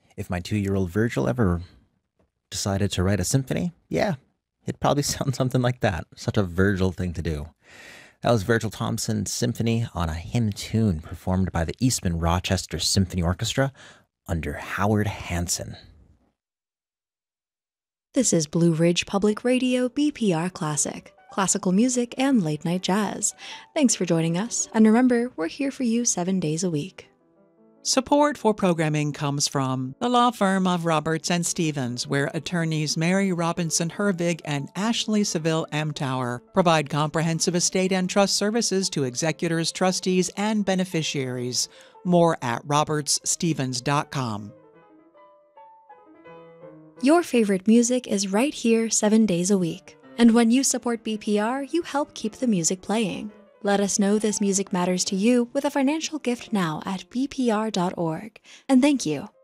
If my 2-year-old Virgil ever decided to write a symphony, yeah, it'd probably sound something like that. Such a Virgil thing to do. That was Virgil Thompson's symphony on a hymn tune performed by the Eastman Rochester Symphony Orchestra under Howard Hanson. This is Blue Ridge Public Radio BPR Classic, classical music and late night jazz. Thanks for joining us, and remember, we're here for you 7 days a week. Support for programming comes from the law firm of Roberts and Stevens, where attorneys Mary Robinson Hervig and Ashley Seville Amtower provide comprehensive estate and trust services to executors, trustees, and beneficiaries. More at robertsstevens.com. Your favorite music is right here 7 days a week. And when you support BPR, you help keep the music playing. Let us know this music matters to you with a financial gift now at bpr.org. And thank you.